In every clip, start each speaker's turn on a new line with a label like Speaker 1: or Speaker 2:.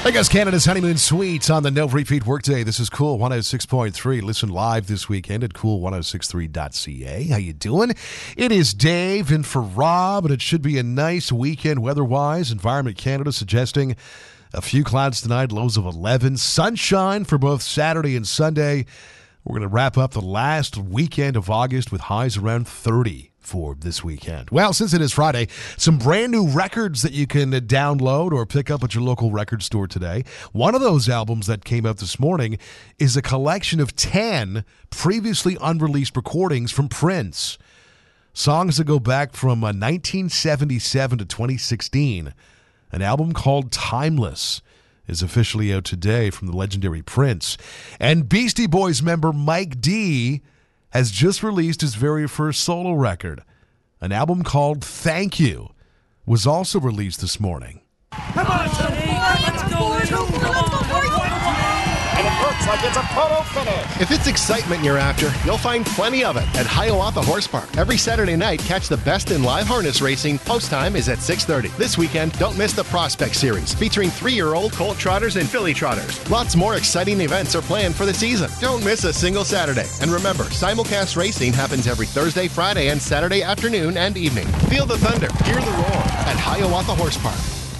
Speaker 1: Hey guys, Canada's Honeymoon Suites on the No Repeat Workday. This is Cool 106.3. Listen live this weekend at cool1063.ca. How you doing? It is Dave in for Rob, and it should be a nice weekend weather-wise. Environment Canada suggesting a few clouds tonight, lows of 11. Sunshine for both Saturday and Sunday. We're going to wrap up the last weekend of August with highs around 30. For this weekend. Well, since it is Friday, some brand new records that you can download or pick up at your local record store today. One of those albums that came out this morning is a collection of 10 previously unreleased recordings from Prince. Songs that go back from 1977 to 2016. An album called Timeless is officially out today from the legendary Prince. And Beastie Boys member Mike D has just released his very first solo record. An album called Thank You was also released this morning.
Speaker 2: Come on, let's go in. And it looks like it's a photo finish.
Speaker 3: If it's excitement you're after, you'll find plenty of it at Hiawatha Horse Park. Every Saturday night, catch the best in live harness racing. Post time is at 6:30. This weekend, don't miss the Prospect Series, featuring 3-year-old colt trotters and filly trotters. Lots more exciting events are planned for the season. Don't miss a single Saturday. And remember, simulcast racing happens every Thursday, Friday, and Saturday afternoon and evening. Feel the thunder, hear the roar at Hiawatha Horse Park.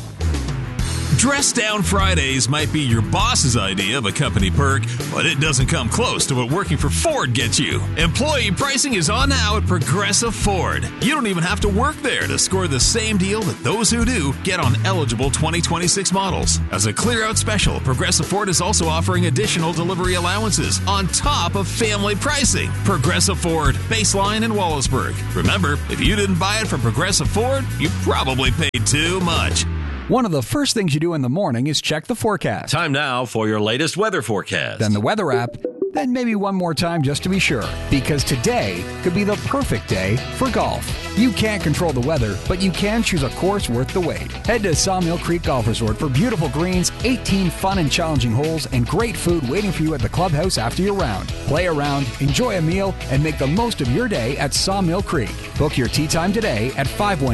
Speaker 4: Dress Down Fridays might be your boss's idea of a company perk, but it doesn't come close to what working for Ford gets you. Employee pricing is on now at Progressive Ford. You don't even have to work there to score the same deal that those who do get on eligible 2026 models. As a clear-out special, Progressive Ford is also offering additional delivery allowances on top of family pricing. Progressive Ford, Baseline in Wallaceburg. Remember, if you didn't buy it from Progressive Ford, you probably paid too much.
Speaker 5: One of the first things you do in the morning is check the forecast.
Speaker 6: Time now for your latest weather forecast.
Speaker 5: Then the weather app, then maybe one more time just to be sure. Because today could be the perfect day for golf. You can't control the weather, but you can choose a course worth the wait. Head to Sawmill Creek Golf Resort for beautiful greens, 18 fun and challenging holes, and great food waiting for you at the clubhouse after your round. Play around, enjoy a meal, and make the most of your day at Sawmill Creek. Book your tee time today at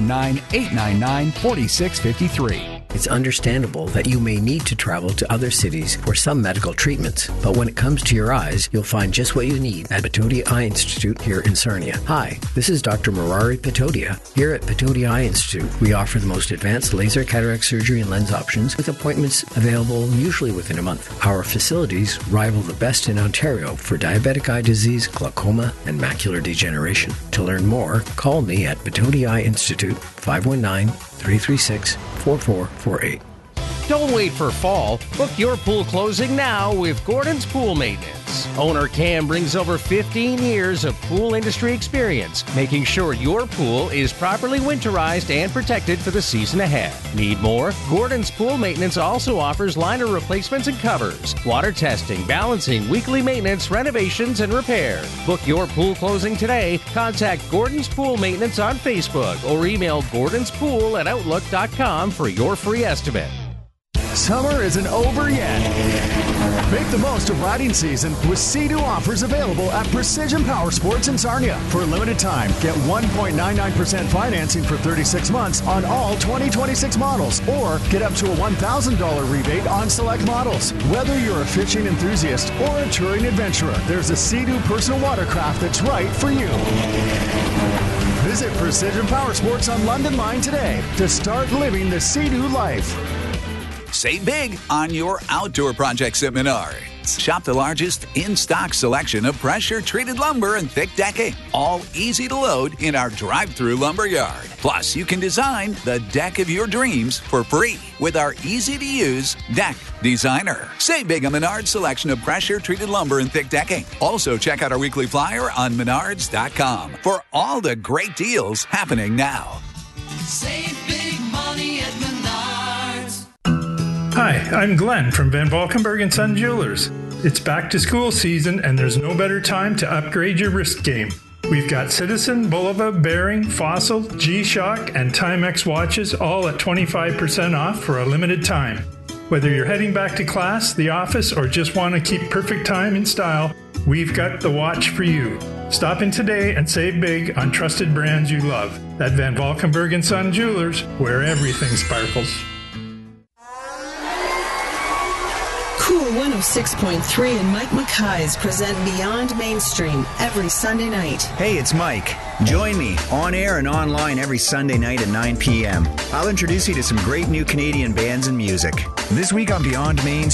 Speaker 5: 519-899-4653.
Speaker 7: It's understandable that you may need to travel to other cities for some medical treatments, but when it comes to your eyes, you'll find just what you need at Patodia Eye Institute here in Sarnia. Hi, this is Dr. Murari Patodia. Here at Patodia Eye Institute, we offer the most advanced laser cataract surgery and lens options with appointments available usually within a month. Our facilities rival the best in Ontario for diabetic eye disease, glaucoma, and macular degeneration. To learn more, call me at Patodia Eye Institute, 519-336-4448.
Speaker 8: Don't wait for fall. Book your pool closing now with Gordon's Pool Maintenance. Owner Cam brings over 15 years of pool industry experience, making sure your pool is properly winterized and protected for the season ahead. Need more? Gordon's Pool Maintenance also offers liner replacements and covers, water testing, balancing, weekly maintenance, renovations, and repair. Book your pool closing today. Contact Gordon's Pool Maintenance on Facebook or email gordonspool@outlook.com for your free estimate.
Speaker 9: Summer isn't over yet. Make the most of riding season with Sea-Doo offers available at Precision Power Sports in Sarnia. For a limited time, get 1.99% financing for 36 months on all 2026 models, or get up to a $1,000 rebate on select models. Whether you're a fishing enthusiast or a touring adventurer, there's a Sea-Doo personal watercraft that's right for you. Visit Precision Power Sports on London Line today to start living the Sea-Doo life.
Speaker 10: Save big on your outdoor projects at Menards. Shop the largest in-stock selection of pressure-treated lumber and thick decking, all easy to load in our drive-through lumber yard. Plus, you can design the deck of your dreams for free with our easy-to-use Deck Designer. Save big on Menards' selection of pressure-treated lumber and thick decking. Also, check out our weekly flyer on menards.com for all the great deals happening now.
Speaker 11: Save big money at Menards.
Speaker 12: Hi, I'm Glenn from Van Valkenburg & Son Jewelers. It's back to school season and there's no better time to upgrade your wrist game. We've got Citizen, Bulova, Bearing, Fossil, G-Shock, and Timex watches all at 25% off for a limited time. Whether you're heading back to class, the office, or just want to keep perfect time in style, we've got the watch for you. Stop in today and save big on trusted brands you love. At Van Valkenburg & Son Jewelers, where everything sparkles.
Speaker 13: 106.3 and Mike Mackay's present Beyond Mainstream every Sunday night.
Speaker 14: Hey, it's Mike. Join me on air and online every Sunday night at 9 p.m. I'll introduce you to some great new Canadian bands and music. This week on Beyond Mainstream,